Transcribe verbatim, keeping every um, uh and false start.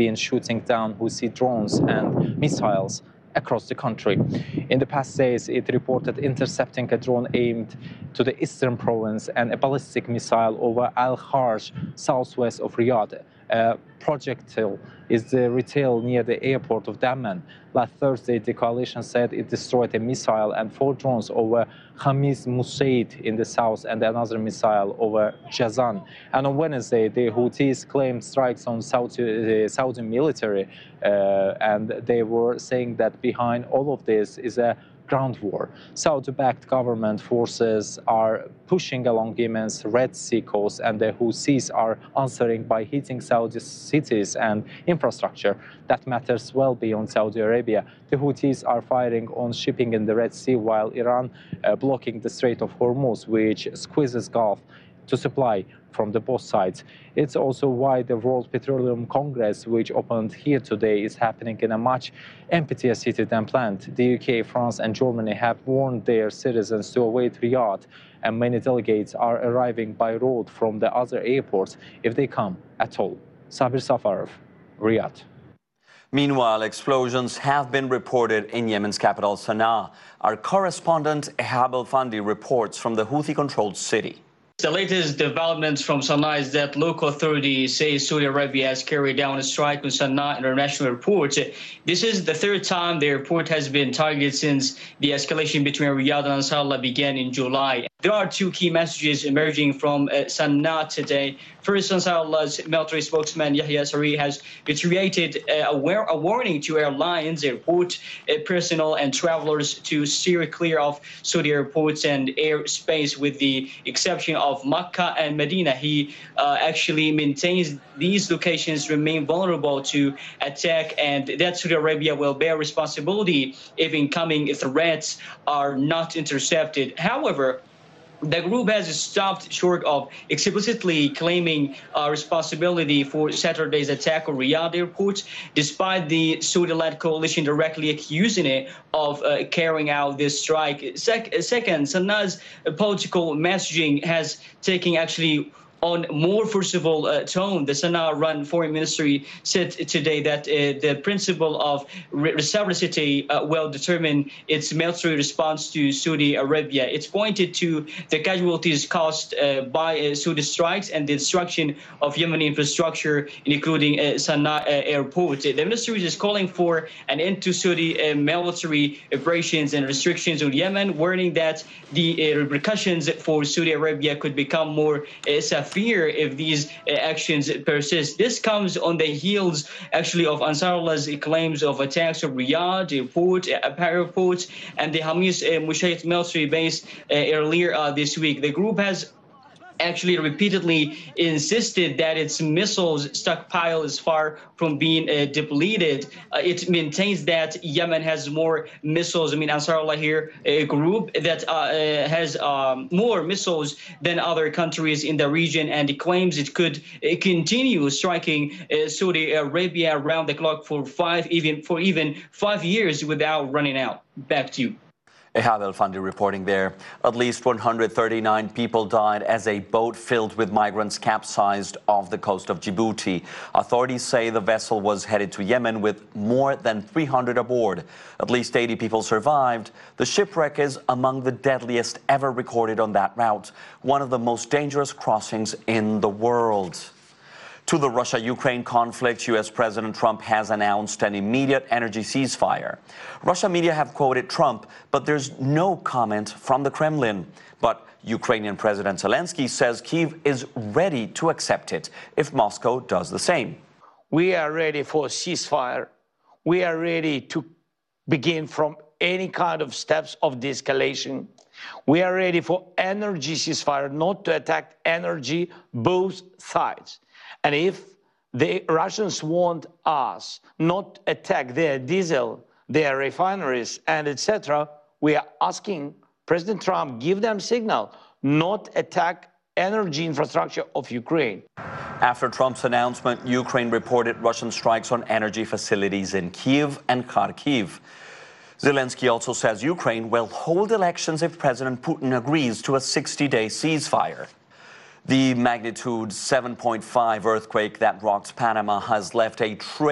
been shooting down Houthi drones and missiles across the country. In the past days, it reported intercepting a drone aimed to the eastern province and a ballistic missile over Al-Kharj, southwest of Riyadh. A projectile is the retail near the airport of Dammam. Last Thursday, the coalition said it destroyed a missile and four drones over Khamis Musaid in the south and another missile over Jazan. And on Wednesday, the Houthis claimed strikes on Saudi, uh, Saudi military, uh, and they were saying that behind all of this is a ground war. Saudi-backed government forces are pushing along Yemen's Red Sea coast, and the Houthis are answering by hitting Saudi cities and infrastructure that matters well beyond Saudi Arabia. The Houthis are firing on shipping in the Red Sea, while Iran uh, blocking the Strait of Hormuz, which squeezes Gulf to supply from the both sides. It's also why the World Petroleum Congress, which opened here today, is happening in a much emptier city than planned. The U K, France and Germany have warned their citizens to await Riyadh, and many delegates are arriving by road from the other airports if they come at all. Sabir Safarov, Riyadh. Meanwhile, explosions have been reported in Yemen's capital, Sana'a. Our correspondent Ehab El-Fandi reports from the Houthi-controlled city. The latest developments from Sana'a is that local authorities say Saudi Arabia has carried down a strike on Sana'a International Airport. This is the third time the airport has been targeted since the escalation between Riyadh and Ansarallah began in July. There are two key messages emerging from uh, Sana'a today. First, Ansarallah's military spokesman Yahya Saree has reiterated uh, a, war a warning to airlines, airport uh, personnel and travelers to steer clear of Saudi airports and airspace, with the exception of Makkah and Medina. He uh, actually maintains these locations remain vulnerable to attack, and that Saudi Arabia will bear responsibility if incoming threats are not intercepted. However, the group has stopped short of explicitly claiming uh, responsibility for Saturday's attack on Riyadh airport, despite the Saudi-led coalition directly accusing it of uh, carrying out this strike. Sec second, Sana'a's political messaging has taken actually on more forcible uh, tone. The Sana'a-run foreign ministry said today that uh, the principle of re reciprocity uh, will determine its military response to Saudi Arabia. It's pointed to the casualties caused uh, by uh, Saudi strikes and the destruction of Yemeni infrastructure, including uh, Sana'a uh, airport. The ministry is calling for an end to Saudi uh, military operations and restrictions on Yemen, warning that the uh, repercussions for Saudi Arabia could become more uh, severe if these uh, actions persist. This comes on the heels, actually, of Ansarallah's claims of attacks on Riyadh airport, uh, airports, and the Khamis uh, Musaid military base uh, earlier uh, this week. The group has actually repeatedly insisted that its missiles stockpile is far from being uh, depleted. Uh, it maintains that Yemen has more missiles. I mean, Ansarallah here, a group that uh, uh, has um, more missiles than other countries in the region, and it claims it could uh, continue striking uh, Saudi Arabia around the clock for five, even for even five years without running out. Back to you. Ehab El-Fandi reporting there. At least one hundred thirty-nine people died as a boat filled with migrants capsized off the coast of Djibouti. Authorities say the vessel was headed to Yemen with more than three hundred aboard. At least eighty people survived. The shipwreck is among the deadliest ever recorded on that route, one of the most dangerous crossings in the world. To the Russia-Ukraine conflict, U S President Trump has announced an immediate energy ceasefire. Russia media have quoted Trump, but there's no comment from the Kremlin. But Ukrainian President Zelensky says Kyiv is ready to accept it if Moscow does the same. We are ready for a ceasefire. We are ready to begin from any kind of steps of de-escalation. We are ready for energy ceasefire, not to attack energy, both sides. And if the Russians want us not attack their diesel, their refineries, and et cetera, we are asking President Trump give them signal not attack energy infrastructure of Ukraine. After Trump's announcement, Ukraine reported Russian strikes on energy facilities in Kyiv and Kharkiv. Zelensky also says Ukraine will hold elections if President Putin agrees to a sixty-day ceasefire. The magnitude seven point five earthquake that rocked Panama has left a trail